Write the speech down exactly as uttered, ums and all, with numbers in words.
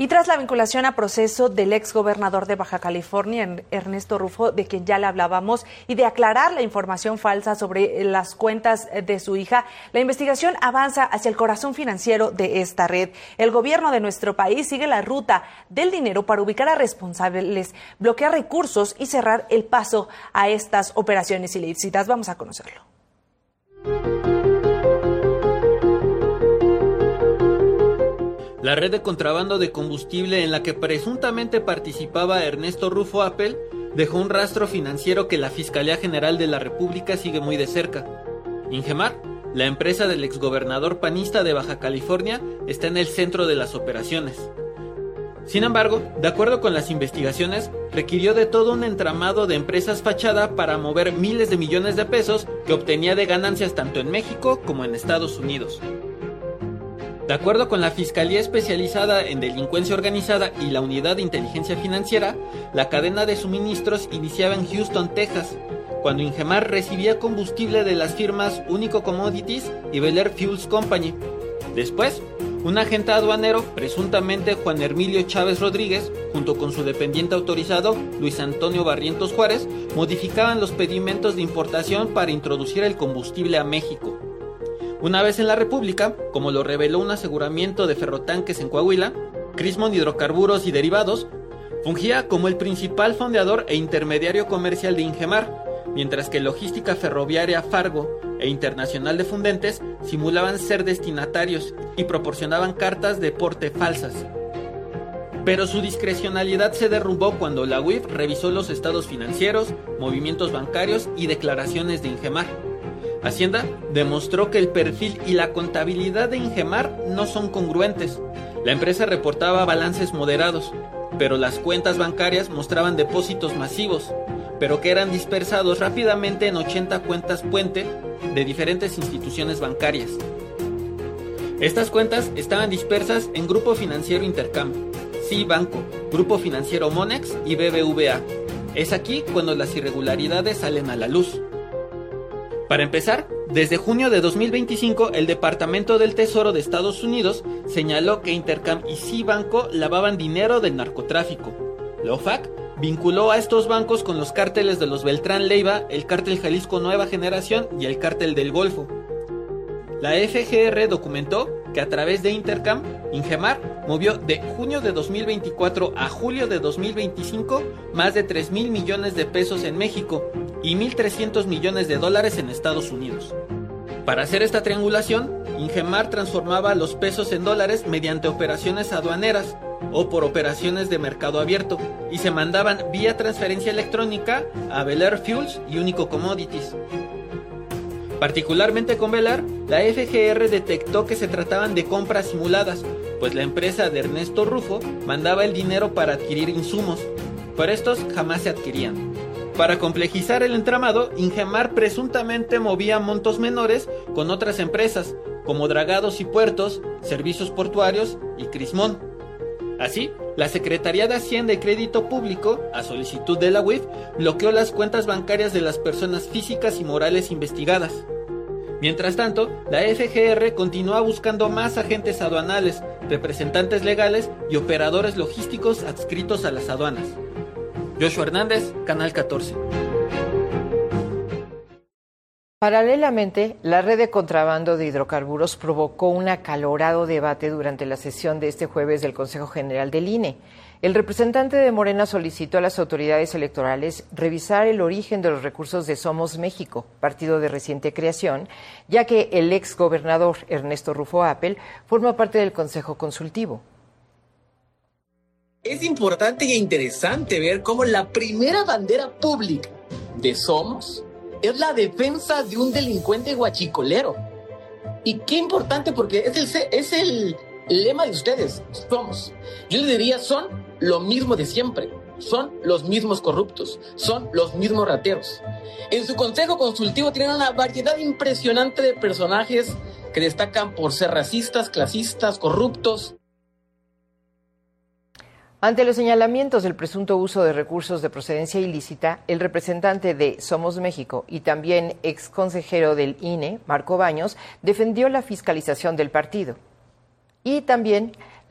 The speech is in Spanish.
Y tras la vinculación a proceso del exgobernador de Baja California, Ernesto Rufo, de quien ya le hablábamos, y de aclarar la información falsa sobre las cuentas de su hija, la investigación avanza hacia el corazón financiero de esta red. El gobierno de nuestro país sigue la ruta del dinero para ubicar a responsables, bloquear recursos y cerrar el paso a estas operaciones ilícitas. Vamos a conocerlo. La red de contrabando de combustible en la que presuntamente participaba Ernesto Rufo Appel dejó un rastro financiero que la Fiscalía General de la República sigue muy de cerca. Ingemar, la empresa del exgobernador panista de Baja California, está en el centro de las operaciones. Sin embargo, de acuerdo con las investigaciones, requirió de todo un entramado de empresas fachada para mover miles de millones de pesos que obtenía de ganancias tanto en México como en Estados Unidos. De acuerdo con la Fiscalía Especializada en Delincuencia Organizada y la Unidad de Inteligencia Financiera, la cadena de suministros iniciaba en Houston, Texas, cuando Ingemar recibía combustible de las firmas Único Commodities y Bel Air Fuels Company. Después, un agente aduanero, presuntamente Juan Hermilio Chávez Rodríguez, junto con su dependiente autorizado, Luis Antonio Barrientos Juárez, modificaban los pedimentos de importación para introducir el combustible a México. Una vez en la República, como lo reveló un aseguramiento de ferrotanques en Coahuila, Crismon Hidrocarburos y Derivados fungía como el principal fondeador e intermediario comercial de Ingemar, mientras que Logística Ferroviaria Fargo e Internacional de Fundentes simulaban ser destinatarios y proporcionaban cartas de porte falsas. Pero su discrecionalidad se derrumbó cuando la U I F revisó los estados financieros, movimientos bancarios y declaraciones de Ingemar. Hacienda demostró que el perfil y la contabilidad de Ingemar no son congruentes. La empresa reportaba balances moderados, pero las cuentas bancarias mostraban depósitos masivos, pero que eran dispersados rápidamente en ochenta cuentas puente de diferentes instituciones bancarias. Estas cuentas estaban dispersas en Grupo Financiero Intercam, Sí Banco, Grupo Financiero Monex y B B V A. Es aquí cuando las irregularidades salen a la luz. Para empezar, desde junio de dos mil veinticinco, el Departamento del Tesoro de Estados Unidos señaló que Intercam y Cibanco lavaban dinero del narcotráfico. La O F A C vinculó a estos bancos con los cárteles de los Beltrán Leiva, el Cártel Jalisco Nueva Generación y el Cártel del Golfo. La F G R documentó que a través de Intercam, Ingemar movió de junio de dos mil veinticuatro a julio de dos mil veinticinco más de tres mil millones de pesos en México y mil trescientos millones de dólares en Estados Unidos. Para hacer esta triangulación, Ingemar transformaba los pesos en dólares mediante operaciones aduaneras o por operaciones de mercado abierto y se mandaban vía transferencia electrónica a Bel Air Fuels y Único Commodities. Particularmente con Bel Air, la F G R detectó que se trataban de compras simuladas, pues la empresa de Ernesto Rufo mandaba el dinero para adquirir insumos, pero estos jamás se adquirían. Para complejizar el entramado, Ingemar presuntamente movía montos menores con otras empresas, como Dragados y Puertos, Servicios Portuarios y Crismón. Así, la Secretaría de Hacienda y Crédito Público, a solicitud de la U I F, bloqueó las cuentas bancarias de las personas físicas y morales investigadas. Mientras tanto, la F G R continúa buscando más agentes aduanales, representantes legales y operadores logísticos adscritos a las aduanas. Joshua Hernández, Canal catorce. Paralelamente, la red de contrabando de hidrocarburos provocó un acalorado debate durante la sesión de este jueves del Consejo General del I N E. El representante de Morena solicitó a las autoridades electorales revisar el origen de los recursos de Somos México, partido de reciente creación, ya que el exgobernador Ernesto Rufo Appel forma parte del Consejo Consultivo. Es importante e interesante ver cómo la primera bandera pública de Somos es la defensa de un delincuente guachicolero. Y qué importante, porque es el, es el lema de ustedes, Somos. Yo les diría, son lo mismo de siempre, son los mismos corruptos, son los mismos rateros. En su consejo consultivo tienen una variedad impresionante de personajes que destacan por ser racistas, clasistas, corruptos. Ante los señalamientos del presunto uso de recursos de procedencia ilícita, el representante de Somos México y también exconsejero del I N E, Marco Baños, defendió la fiscalización del partido. Y también